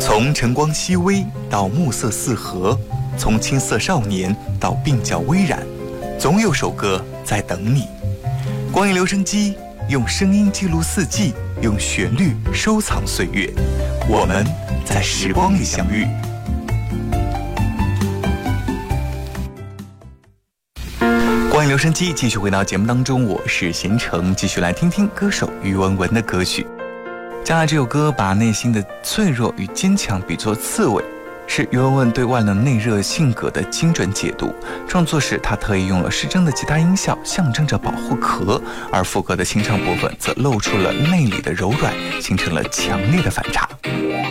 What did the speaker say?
从晨光熹微到暮色四合，从青涩少年到鬓角微染，总有首歌在等你。光影留声机用声音记录四季，用旋律收藏岁月，我们在时光里相遇。光影留声机继续回到节目当中，我是贤成，继续来听听歌手于文文的歌曲。接下来这首歌把内心的脆弱与坚强比作刺猬，是于文文对外冷内热性格的精准解读。创作时他特意用了失真的吉他音效，象征着保护壳，而副歌的清唱部分则露出了内里的柔软，形成了强烈的反差。